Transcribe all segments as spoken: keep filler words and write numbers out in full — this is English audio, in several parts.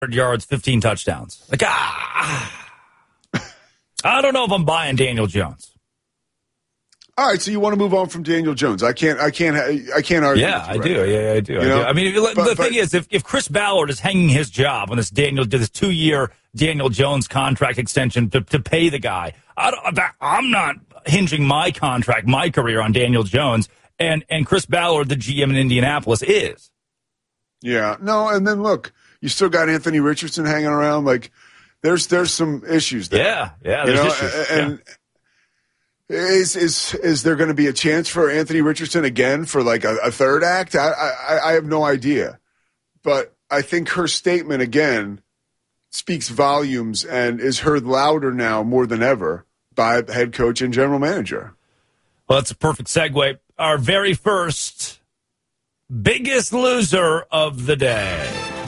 yards, fifteen touchdowns. Like, ah. I don't know if I'm buying Daniel Jones. All right, so you want to move on from Daniel Jones? I can't. I can't. I can't argue. Yeah, with I you do. right Yeah, I do. You I, know? do. I mean, if, but, the but, thing is, if, if Chris Ballard is hanging his job on this Daniel, this two-year Daniel Jones contract extension to, to pay the guy, I don't, I'm not hinging my contract, my career on Daniel Jones, and and Chris Ballard, the G M in Indianapolis, is. Yeah. No, and then look, you still got Anthony Richardson hanging around. Like, there's there's some issues there. Yeah, yeah. You There's know, issues. and. Yeah. Is is is there going to be a chance for Anthony Richardson again for like a, a third act? I, I I have no idea, but I think her statement again speaks volumes and is heard louder now more than ever by head coach and general manager. Well, that's a perfect segue. Our very first biggest loser of the day.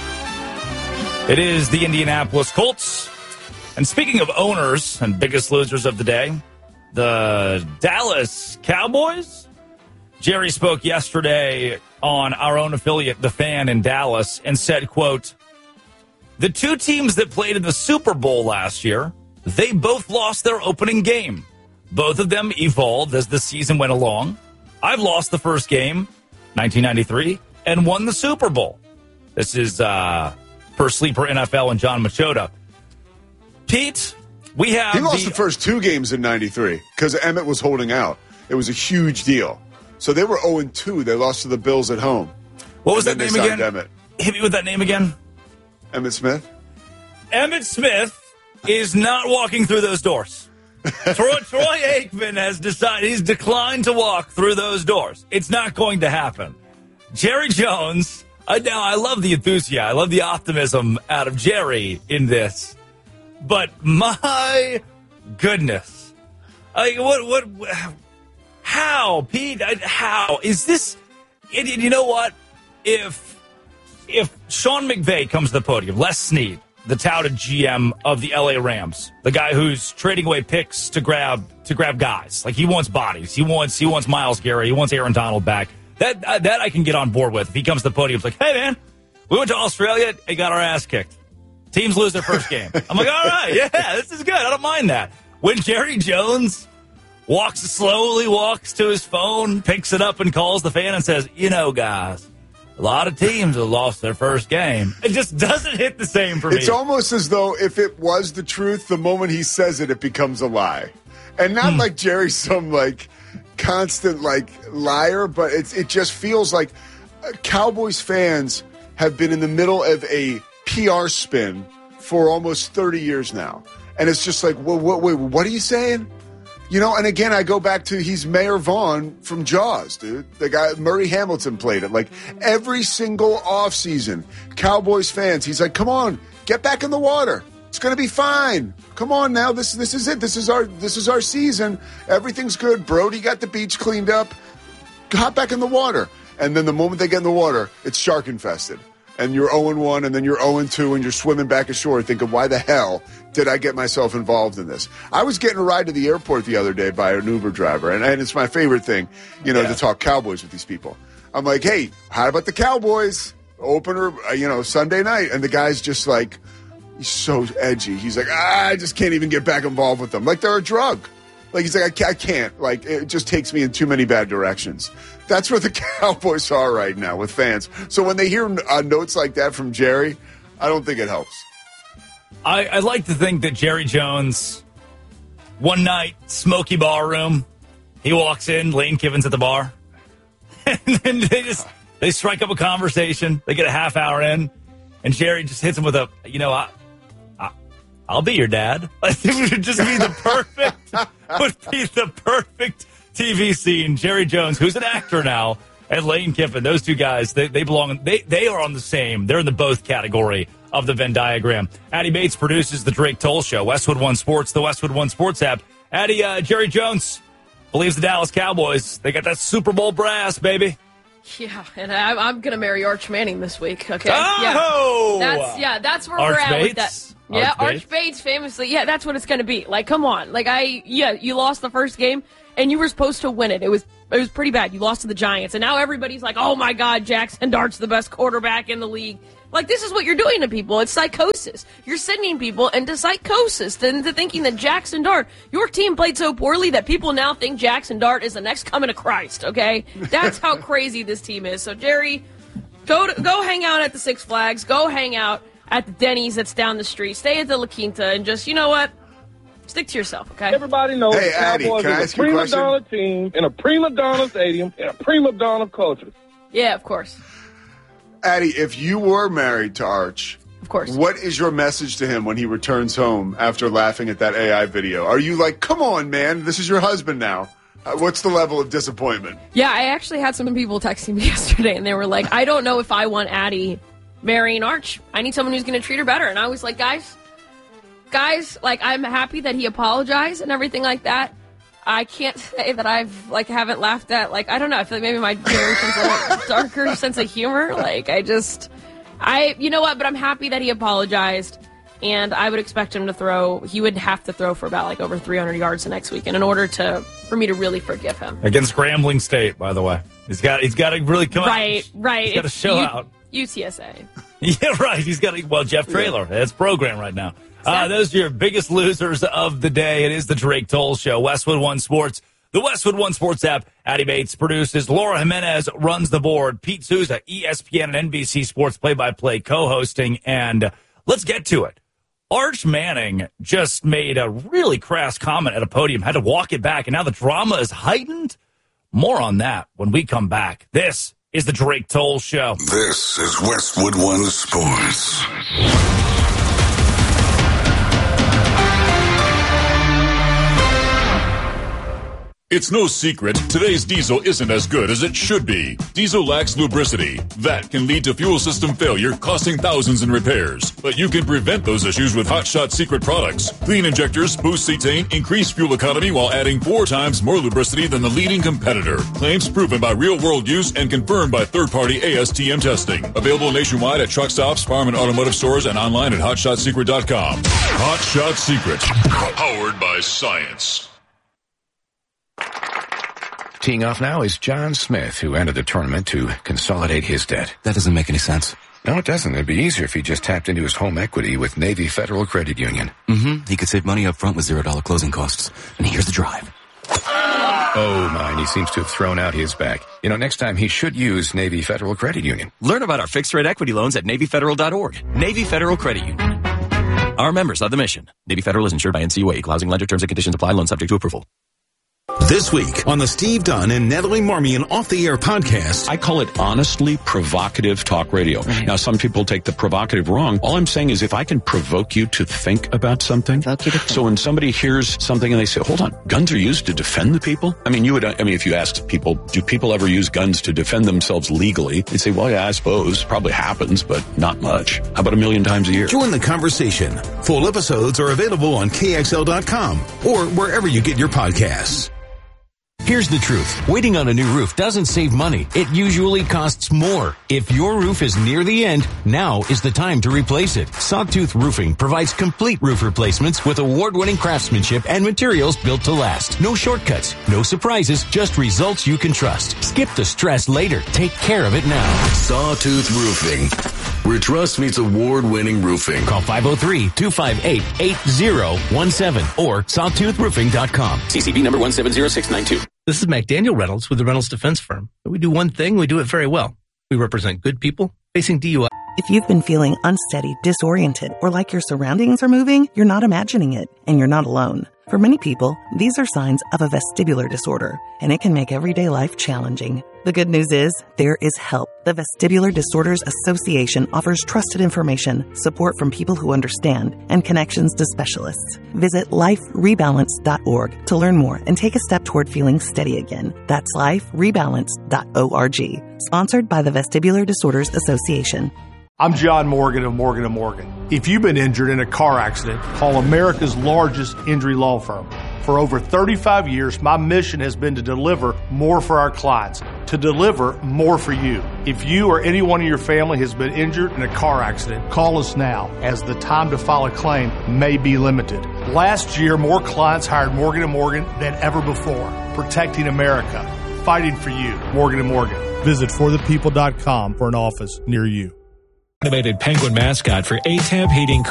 It is the Indianapolis Colts. And speaking of owners and biggest losers of the day, the Dallas Cowboys. Jerry spoke yesterday on our own affiliate, The Fan in Dallas, and said, quote, the two teams that played in the Super Bowl last year, they both lost their opening game. Both of them evolved as the season went along. I've lost the first game, nineteen ninety-three, and won the Super Bowl. This is uh, per Sleeper N F L and John Machota. Pete, we have... He lost the, the first two games in ninety-three because Emmett was holding out. It was a huge deal. So they were oh and two. They lost to the Bills at home. What was and that name again? Emmett. Hit me with that name again. Emmett Smith? Emmett Smith is not walking through those doors. Troy, Troy Aikman has decided he's declined to walk through those doors. It's not going to happen. Jerry Jones, I, now I love the enthusiasm. I love the optimism out of Jerry in this. But my goodness, like what? What? How, Pete? How is this? And you know what? If if Sean McVay comes to the podium, Les Snead, the touted G M of the L A Rams, the guy who's trading away picks to grab to grab guys, like he wants bodies, he wants he wants Myles Garrett, he wants Aaron Donald back. That uh, that I can get on board with. If he comes to the podium, it's like, hey man, we went to Australia and got our ass kicked. Teams lose their first game. I'm like, all right, yeah, this is good. I don't mind that. When Jerry Jones walks slowly, walks to his phone, picks it up and calls the fan and says, you know, guys, a lot of teams have lost their first game. It just doesn't hit the same for me. It's almost as though if it was the truth, the moment he says it, it becomes a lie. And not mm. like Jerry's some, like, constant, like, liar, but it's, it just feels like Cowboys fans have been in the middle of a P R spin for almost thirty years now. And it's just like, well, what, wait, what are you saying? You know, and again, I go back to he's Mayor Vaughn from Jaws, dude. The guy, Murray Hamilton played it. Like, every single offseason, Cowboys fans, he's like, come on, get back in the water. It's going to be fine. Come on now, this this is it. This is our this is our season. Everything's good. Brody got the beach cleaned up. Hop back in the water. And then the moment they get in the water, it's shark infested. And you're oh and one, and then you're oh and two, and you're swimming back ashore thinking, why the hell did I get myself involved in this? I was getting a ride to the airport the other day by an Uber driver, and, and it's my favorite thing, you know, yeah. to talk Cowboys with these people. I'm like, hey, how about the Cowboys? Opener, uh, you know, Sunday night. And the guy's just like, he's so edgy. He's like, ah, I just can't even get back involved with them. Like they're a drug. Like, he's like, I can't. Like, it just takes me in too many bad directions. That's where the Cowboys are right now with fans. So when they hear uh, notes like that from Jerry, I don't think it helps. I, I like to think that Jerry Jones, one night, smoky bar room, he walks in, Lane Kiffin's at the bar, and then they just, they strike up a conversation. They get a half hour in, and Jerry just hits him with a, you know, I, I, I'll be your dad. I think it would just be the perfect, would be the perfect T V scene. Jerry Jones, who's an actor now, and Lane Kiffin, those two guys, they, they belong, they, they are on the same, they're in the both category of the Venn diagram. Addie Bates produces the Drake Toll Show, Westwood One Sports, the Westwood One Sports app. Addie, uh, Jerry Jones believes the Dallas Cowboys. They got that Super Bowl brass, baby. Yeah, and I, I'm going to marry Arch Manning this week, okay? Oh! Yeah, that's, yeah, that's where Arch we're at Bates? with that. Yeah, Arch Arch Bates? Bates famously, yeah, that's what it's going to be. Like, come on. Like, I, yeah, you lost the first game, and you were supposed to win it. It was it was pretty bad. You lost to the Giants, and now everybody's like, oh my God, Jackson Dart's the best quarterback in the league. Like, this is what you're doing to people. It's psychosis. You're sending people into psychosis, into thinking that Jackson Dart, your team played so poorly that people now think Jackson Dart is the next coming of Christ, okay? That's how crazy this team is. So, Jerry, go to, go hang out at the Six Flags. Go hang out at the Denny's that's down the street. Stay at the La Quinta and just, you know what? Stick to yourself, okay? Everybody knows hey, the Cowboys Addy, is a prima donna team in a prima donna stadium in a prima donna culture. Yeah, of course. Addy, if you were married to Arch, of course, what is your message to him when he returns home after laughing at that A I video? Are you like, come on, man, this is your husband now? Uh, what's the level of disappointment? Yeah, I actually had some people texting me yesterday, and they were like, I don't know if I want Addy marrying Arch. I need someone who's going to treat her better. And I was like, guys, guys, like, I'm happy that he apologized and everything like that. I can't say that I've, like, haven't laughed at, like, I don't know, I feel like maybe my generation's a little darker sense of humor. Like, I just, I, you know what, but I'm happy that he apologized, and I would expect him to throw, he would have to throw for about, like, over three hundred yards the next week, and in order to, for me to really forgive him. Against Grambling State, by the way. He's got, he's got to really come right, out. Right, right. He's got to show U- out. U T S A. Yeah, right. He's got to, well, Jeff Traylor. That's program right now. Uh, those are your biggest losers of the day. It is the Drake Toll Show. Westwood One Sports, the Westwood One Sports app. Addy Bates produces. Laura Jimenez runs the board. Pete Souza, E S P N and N B C Sports play-by-play co-hosting. And uh, let's get to it. Arch Manning just made a really crass comment at a podium, had to walk it back, and now the drama is heightened. More on that when we come back. This is the Drake Toll Show. This is Westwood One Sports. It's no secret, today's diesel isn't as good as it should be. Diesel lacks lubricity. That can lead to fuel system failure, costing thousands in repairs. But you can prevent those issues with Hot Shot Secret products. Clean injectors, boost cetane, increase fuel economy while adding four times more lubricity than the leading competitor. Claims proven by real-world use and confirmed by third-party A S T M testing. Available nationwide at truck stops, farm and automotive stores, and online at hot shot secret dot com. Hot Shot Secret, powered by science. Teeing off now is John Smith, who entered the tournament to consolidate his debt. That doesn't make any sense. No, it doesn't. It'd be easier if he just tapped into his home equity with Navy Federal Credit Union. Mm-hmm. He could save money up front with zero dollar closing costs. And here's the drive. Oh, my, and he seems to have thrown out his back. You know, next time he should use Navy Federal Credit Union. Learn about our fixed-rate equity loans at Navy Federal dot org. Navy Federal Credit Union. Our members of the mission. Navy Federal is insured by N C U A. Equal housing lender. Terms and conditions apply. Loan subject to approval. This week on the Steve Dunn and Natalie Marmion Off the Air podcast. I call it honestly provocative talk radio. Mm-hmm. Now, some people take the provocative wrong. All I'm saying is if I can provoke you to think about something. So when somebody hears something and they say, hold on, guns are used to defend the people? I mean, you would, I mean, if you asked people, do people ever use guns to defend themselves legally? They'd say, well, yeah, I suppose. Probably happens, but not much. How about a million times a year? Join the conversation. Full episodes are available on K X L dot com or wherever you get your podcasts. Here's the truth. Waiting on a new roof doesn't save money. It usually costs more. If your roof is near the end, now is the time to replace it. Sawtooth Roofing provides complete roof replacements with award-winning craftsmanship and materials built to last. No shortcuts, no surprises, just results you can trust. Skip the stress later. Take care of it now. Sawtooth Roofing, where trust meets award-winning roofing. Call five oh three, two five eight, eight oh one seven or sawtooth roofing dot com. C C B number one seven zero six nine two. This is McDaniel Reynolds with the Reynolds Defense Firm. We do one thing, we do it very well. We represent good people facing D U I. If you've been feeling unsteady, disoriented, or like your surroundings are moving, you're not imagining it, and you're not alone. For many people, these are signs of a vestibular disorder, and it can make everyday life challenging. The good news is, there is help. The Vestibular Disorders Association offers trusted information, support from people who understand, and connections to specialists. Visit life rebalance dot org to learn more and take a step toward feeling steady again. That's life rebalance dot org. Sponsored by the Vestibular Disorders Association. I'm John Morgan of Morgan and Morgan. If you've been injured in a car accident, call America's largest injury law firm. For over thirty-five years, my mission has been to deliver more for our clients, to deliver more for you. If you or anyone in your family has been injured in a car accident, call us now, as the time to file a claim may be limited. Last year, more clients hired Morgan and Morgan than ever before, protecting America, fighting for you. Morgan and Morgan. Visit for the people dot com for an office near you. Animated penguin mascot for A T A B Heating.